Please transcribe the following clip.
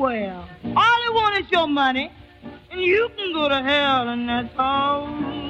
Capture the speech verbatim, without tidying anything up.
nowhere. All they want is your money, and you can go to hell, and that's all.